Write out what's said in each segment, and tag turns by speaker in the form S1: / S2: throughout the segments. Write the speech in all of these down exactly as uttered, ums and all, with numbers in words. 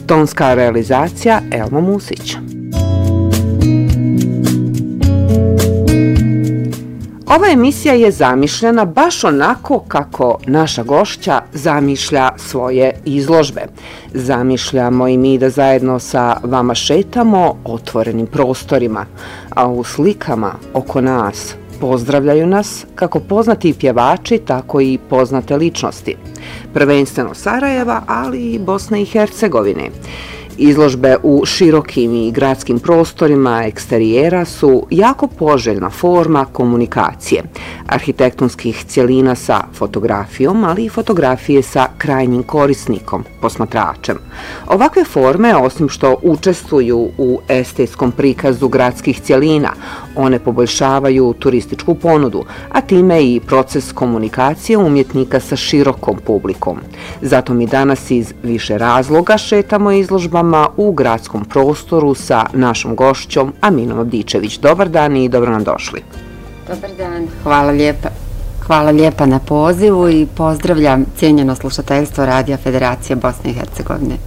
S1: tonska realizacija Elmo Musić. Ova emisija je zamišljena baš onako kako naša gošća zamišlja svoje izložbe. Zamišljamo i mi da zajedno sa vama šetamo otvorenim prostorima, a u slikama oko nas pozdravljaju nas kako poznati pjevači, tako i poznate ličnosti. Prvenstveno Sarajeva, ali i Bosne i Hercegovine. Izložbe u širokim i gradskim prostorima eksterijera su jako poželjna forma komunikacije, arhitektonskih cjelina sa fotografijom, ali i fotografije sa krajnjim korisnikom, posmatračem. Ovakve forme, osim što učestvuju u estetskom prikazu gradskih cjelina, one poboljšavaju turističku ponudu, a time i proces komunikacije umjetnika sa širokom publikom. Zato mi danas iz više razloga šetamo izložbama u gradskom prostoru sa našom gošćom Aminom Abdičević. Dobar dan i dobro nam došli.
S2: Dobar dan, hvala lijepa. Hvala lijepa na pozivu i pozdravljam cijenjeno slušateljstvo Radija Federacije Bosne i Hercegovine.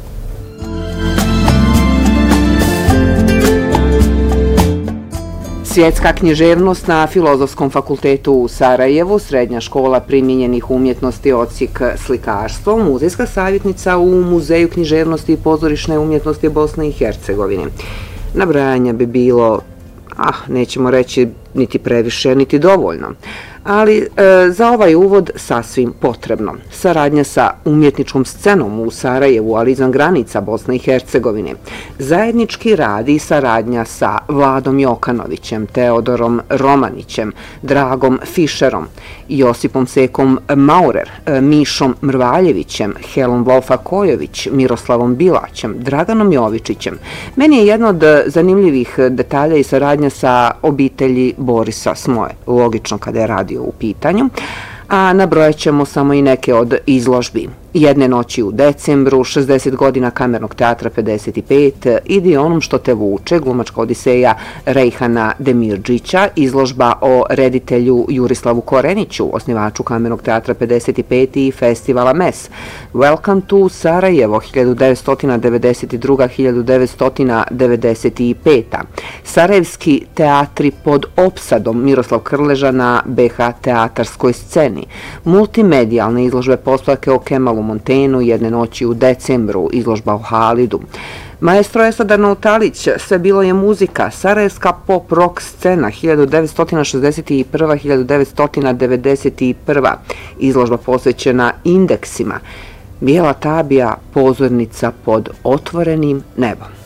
S1: Svjetska književnost na Filozofskom fakultetu u Sarajevu, Srednja škola primijenjenih umjetnosti odsjek slikarstvo, muzejska savjetnica u Muzeju književnosti i pozorišne umjetnosti Bosne i Hercegovine. Nabrajanja bi bilo, ah, nećemo reći niti previše, niti dovoljno. Ali e, za ovaj uvod sasvim potrebno. Saradnja sa umjetničkom scenom u Sarajevu, ali izvan granica Bosne i Hercegovine. Zajednički rad i saradnja sa Vladom Jokanovićem, Teodorom Romanićem, Dragom Fišerom, Josipom Sekom Maurer, Mišom Mrvaljevićem, Helom Wolfa Kojović, Miroslavom Bilaćem, Draganom Jovičićem. Meni je jedno od zanimljivih detalja i saradnja sa obitelji Borisa Smoje. Logično kada je radio u pitanju, a nabrojat ćemo samo i neke od izložbi. Jedne noći u decembru, šezdeset godina Kamernog teatra pedeset pet, Idi onom što te vuče, glumačka odiseja Rejhana Demirđića, izložba o reditelju Jurislavu Koreniću, osnivaču Kamernog teatra pedeset pet i festivala M E S. Welcome to Sarajevo, hiljadu devetsto devedeset druga do hiljadu devetsto devedeset peta. Sarajevski teatri pod opsadom Miroslav Krleža na B H teatarskoj sceni. Multimedijalne izložbe postavke o Kemalu Montenu, jedne noći u decembru, izložba o Halidu. Maestro Esada Nautalić, Sve bilo je muzika, sarajevska pop rock scena, hiljadu devetsto šezdeset prva do hiljadu devetsto devedeset prva, izložba posvećena indeksima. Bijela tabija, pozornica pod otvorenim nebom.